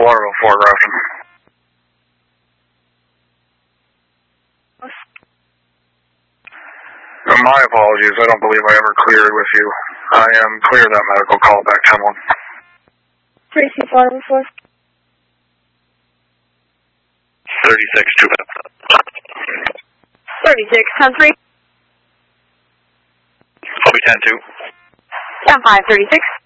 Waterville 4, Grafton. My apologies, I don't believe I ever cleared with you. I am clear that medical call back 10-1. Tracy, Waterville 4. 36, 2. 36, 10-3. I'll be 10-2. 10-5, 36.